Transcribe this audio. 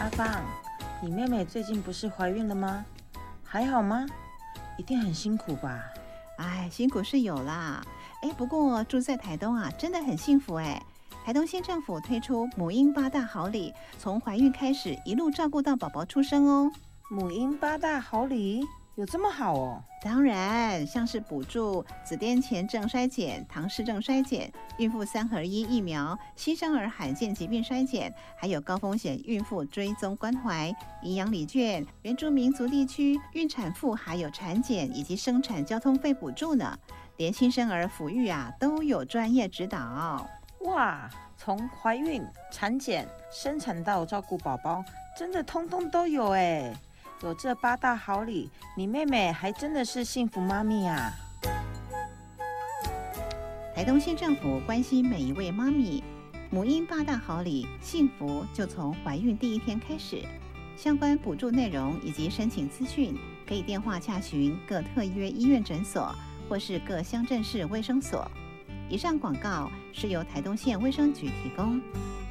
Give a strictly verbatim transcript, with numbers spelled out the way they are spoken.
阿芳，你妹妹最近不是怀孕了吗？还好吗？一定很辛苦吧？ 哎，辛苦是有啦。哎，不过住在台东啊，真的很幸福哎。台东县政府推出母婴八大好礼，从怀孕开始一路照顾到宝宝出生哦。 母婴八大好礼有这么好哦？ 当然，像是补助子癫前症筛检、唐氏症筛检、孕妇三合一疫苗、新生儿罕见疾病筛检，还有高风险孕妇追踪关怀、营养礼券、原住民族地区孕产妇还有产检以及生产交通费补助呢。连新生儿抚育啊都有专业指导。 哇，从怀孕、产检、生产到照顾宝宝，真的通通都有哎！有这八大好礼，你妹妹还真的是幸福妈咪啊！ 台东县政府关心每一位妈咪，母婴八大好礼，幸福就从怀孕第一天开始。相关补助内容以及申请资讯，可以电话洽询各特约医院诊所或是各乡镇市卫生所。以上广告是由台东县卫生局提供。